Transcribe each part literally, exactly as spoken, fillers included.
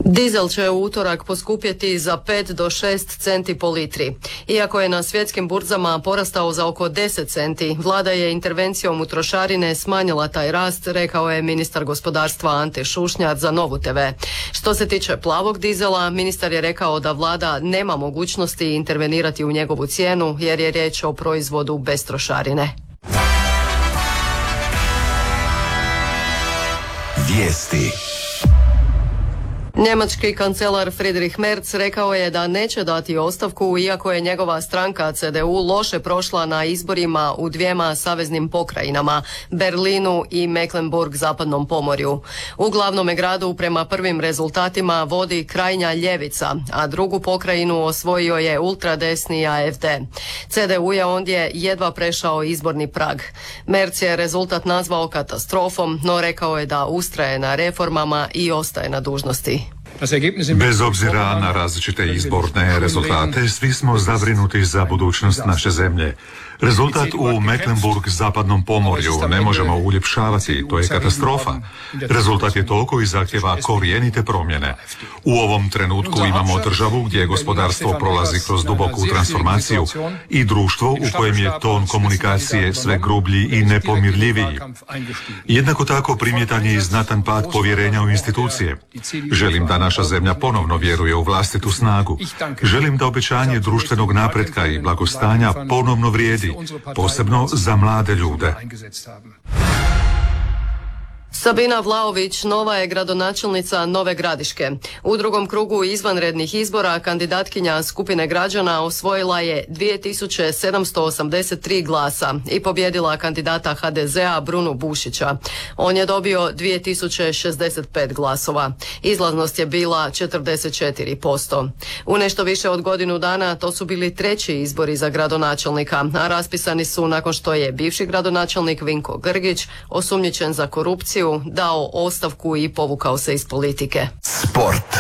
Dizel će u utorak poskupjeti za pet do šest centi po litri. Iako je na svjetskim burzama porastao za oko deset centi, vlada je intervencijom u trošarine smanjila taj rast, rekao je ministar gospodarstva Ante Šušnjar za Novu te ve. Što se tiče plavog dizela, ministar je rekao da vlada nema mogućnosti intervenirati u njegovu cijenu jer je riječ o proizvodu bez trošarine. Vijesti. Njemački kancelar Friedrich Merz rekao je da neće dati ostavku iako je njegova stranka ce de u loše prošla na izborima u dvijema saveznim pokrajinama, Berlinu i Mecklenburg-zapadnom pomorju. U glavnome gradu prema prvim rezultatima vodi krajnja ljevica, a drugu pokrajinu osvojio je ultradesni a ef de. ce de u je ondje jedva prešao izborni prag. Merz je rezultat nazvao katastrofom, no rekao je da ustraje na reformama i ostaje na dužnosti. Bez obzira na različite izborne rezultate, svi smo zabrinuti za budućnost naše zemlje. Rezultat u Mecklenburg-zapadnom pomorju ne možemo uljepšavati, to je katastrofa. Rezultat je to koji zahtjeva korijenite promjene. U ovom trenutku imamo državu gdje gospodarstvo prolazi kroz duboku transformaciju i društvo u kojem je ton komunikacije sve grublji i nepomirljiviji. Jednako tako primjetan je i znatan pad povjerenja u institucije. Želim da naša zemlja ponovno vjeruje u vlastitu snagu. Želim da obećanje društvenog napretka i blagostanja ponovno vrijedi, posebno za mlade ljude. Sabina Vlaović nova je gradonačelnica Nove Gradiške. U drugom krugu izvanrednih izbora kandidatkinja skupine građana osvojila je dvije tisuće sedamsto osamdeset tri glasa i pobjedila kandidata ha de zea Brunu Bušića. On je dobio dvije tisuće šezdeset pet glasova. Izlaznost je bila četrdeset četiri posto. U nešto više od godinu dana to su bili treći izbori za gradonačelnika, a raspisani su nakon što je bivši gradonačelnik Vinko Grgić, osumnjičen za korupciju, dao ostavku i povukao se iz politike. Sport.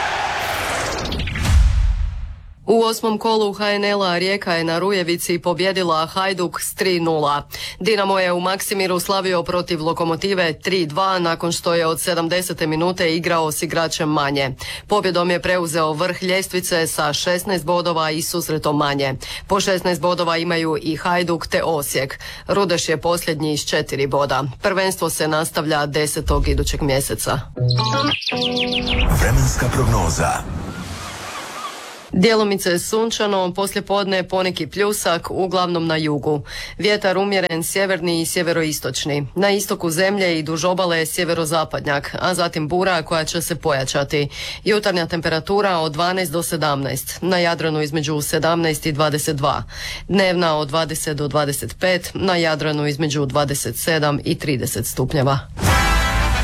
U osmom kolu ha en el-a Rijeka je na Rujevici pobjedila Hajduk s tri nula. Dinamo je u Maksimiru slavio protiv Lokomotive tri dva nakon što je od sedamdesete minute igrao s igračem manje. Pobjedom je preuzeo vrh ljestvice sa šesnaest bodova i susretom manje. Po šesnaest bodova imaju i Hajduk te Osijek. Rudeš je posljednji s četiri boda. Prvenstvo se nastavlja desetog idućeg mjeseca. Vremenska prognoza. Djelomice sunčano, poslijepodne poneki pljusak, uglavnom na jugu. Vjetar umjeren sjeverni i sjeveroistočni. Na istoku zemlje i duž obale sjeverozapadnjak, a zatim bura koja će se pojačati. Jutarnja temperatura od dvanaest do sedamnaest, na Jadranu između sedamnaest i dvadeset dva. Dnevna od dvadeset do dvadeset pet, na Jadranu između dvadeset sedam i trideset stupnjeva.